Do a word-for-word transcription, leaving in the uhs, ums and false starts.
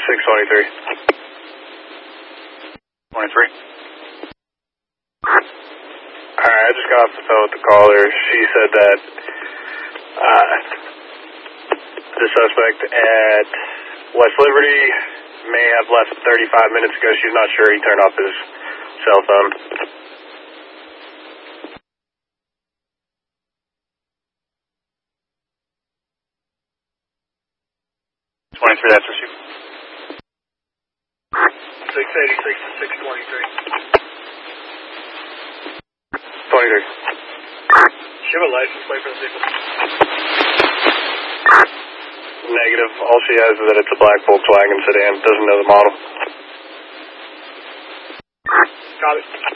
six twenty-three. twenty-three. Alright, I just got off the phone with the caller. She said that uh, the suspect at West Liberty may have left thirty-five minutes ago. She's not sure. He turned off his cell phone. twenty-three, that's received. six eighty-six to six twenty-three. twenty-three. Does she have a license plate for the vehicle? Negative. All she has is that it's a black Volkswagen sedan. Doesn't know the model. Got it.